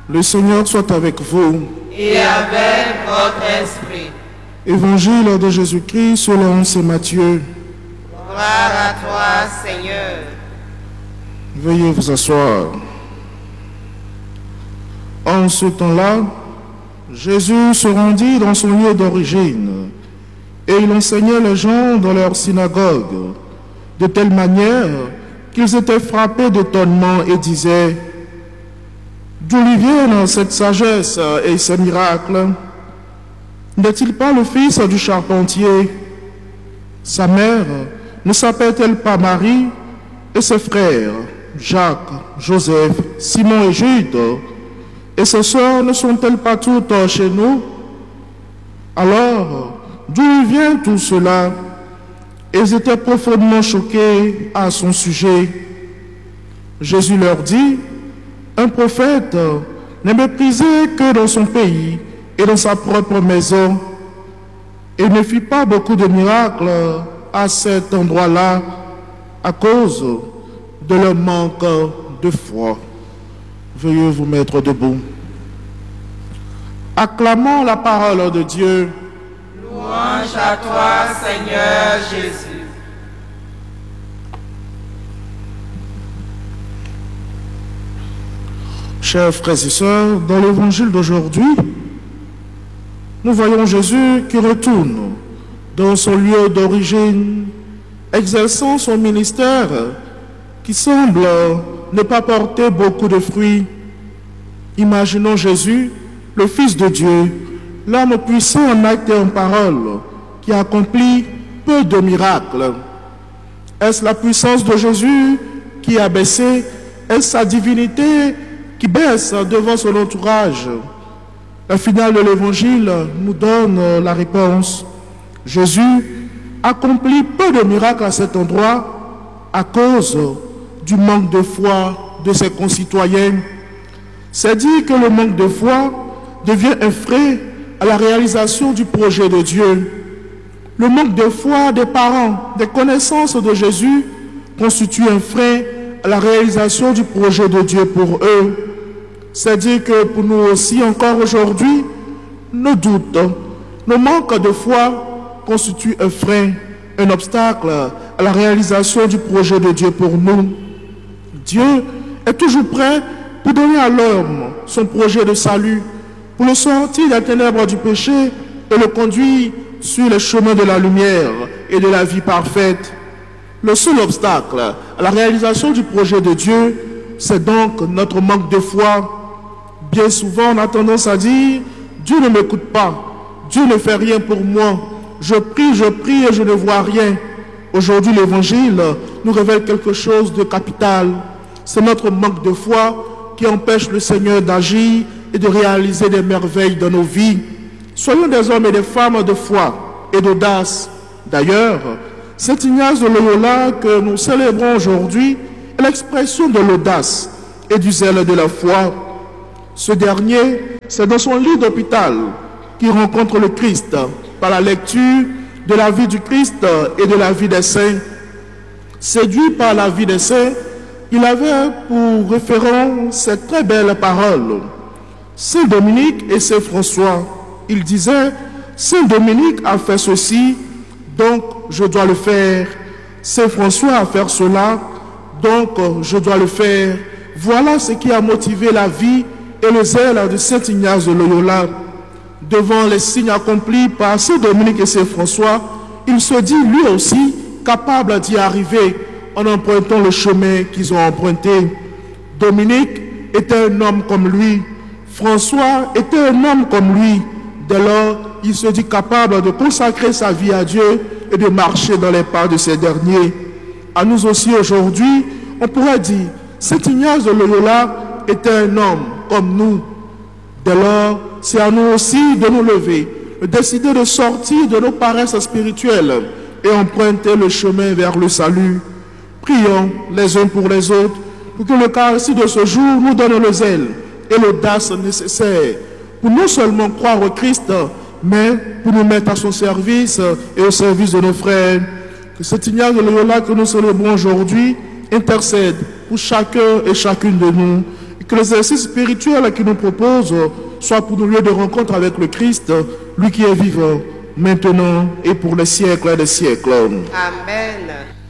Le Seigneur soit avec vous. Et avec votre esprit. Évangile de Jésus-Christ selon saint Matthieu. Gloire à toi, Seigneur. Veuillez vous asseoir. En ce temps-là, Jésus se rendit dans son lieu d'origine et il enseignait les gens dans leur synagogue, de telle manière qu'ils étaient frappés d'étonnement et disaient: d'où lui viennent cette sagesse et ces miracles? N'est-il pas le fils du charpentier? Sa mère ne s'appelle-t-elle pas Marie? Et ses frères, Jacques, Joseph, Simon et Jude? Et ses sœurs ne sont-elles pas toutes chez nous? Alors, d'où vient tout cela? Ils étaient profondément choqués à son sujet. Jésus leur dit: un prophète n'est méprisé que dans son pays et dans sa propre maison. Il ne fit pas beaucoup de miracles à cet endroit-là à cause de leur manque de foi. Veuillez vous mettre debout. Acclamons la parole de Dieu. Louange à toi, Seigneur Jésus. Chers frères et sœurs, dans l'évangile d'aujourd'hui, nous voyons Jésus qui retourne dans son lieu d'origine, exerçant son ministère qui semble ne pas porter beaucoup de fruits. Imaginons Jésus, le Fils de Dieu, l'homme puissant en actes et en paroles, qui accomplit peu de miracles. Est-ce la puissance de Jésus qui a baissé? Est-ce sa divinité qui baisse devant son entourage? La finale de l'évangile nous donne la réponse. Jésus accomplit peu de miracles à cet endroit à cause du manque de foi de ses concitoyens. C'est dit que le manque de foi devient un frein à la réalisation du projet de Dieu. Le manque de foi des parents, des connaissances de Jésus constitue un frein à la réalisation du projet de Dieu pour eux. C'est dire que pour nous aussi, encore aujourd'hui, nos doutes, nos manques de foi constituent un frein, un obstacle à la réalisation du projet de Dieu pour nous. Dieu est toujours prêt pour donner à l'homme son projet de salut, pour le sortir des ténèbres du péché et le conduire sur les chemins de la lumière et de la vie parfaite. Le seul obstacle à la réalisation du projet de Dieu, c'est donc notre manque de foi. Bien souvent, on a tendance à dire: Dieu ne m'écoute pas, Dieu ne fait rien pour moi, je prie et je ne vois rien. Aujourd'hui, l'Évangile nous révèle quelque chose de capital. C'est notre manque de foi qui empêche le Seigneur d'agir et de réaliser des merveilles dans nos vies. Soyons des hommes et des femmes de foi et d'audace. D'ailleurs, Saint Ignace de Loyola que nous célébrons aujourd'hui est l'expression de l'audace et du zèle de la foi. Ce dernier, c'est dans son lit d'hôpital qu'il rencontre le Christ par la lecture de la vie du Christ et de la vie des saints. Séduit par la vie des saints, il avait pour référent cette très belle parole. Saint Dominique et Saint François, il disait: Saint Dominique a fait ceci, donc je dois le faire. Saint François a fait cela, donc je dois le faire. Voilà ce qui a motivé la vie et le zèle de Saint Ignace de Loyola. Devant les signes accomplis par Saint Dominique et Saint François, il se dit lui aussi capable d'y arriver en empruntant le chemin qu'ils ont emprunté. Dominique était un homme comme lui. François était un homme comme lui. Dès lors, il se dit capable de consacrer sa vie à Dieu et de marcher dans les pas de ces derniers. À nous aussi aujourd'hui, on pourrait dire: Saint Ignace de Loyola était un homme comme nous. Dès lors, c'est à nous aussi de nous lever, de décider de sortir de nos paresses spirituelles et emprunter le chemin vers le salut. Prions les uns pour les autres pour que l'Eucharistie de ce jour nous donne le zèle et l'audace nécessaires pour non seulement croire au Christ, mais pour nous mettre à son service et au service de nos frères. Que cet Ignace de Loyola que nous célébrons aujourd'hui intercède pour chacun et chacune de nous. Que l'exercice spirituel qu'il nous propose soit pour nos lieux de rencontre avec le Christ, lui qui est vivant, maintenant et pour les siècles des siècles. Amen.